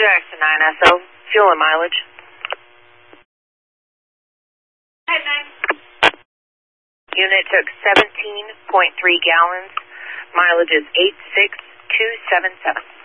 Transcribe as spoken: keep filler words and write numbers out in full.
Jackson nine S O, fuel and mileage. Head nine. Unit took seventeen point three gallons. Mileage is eight six two seven seven.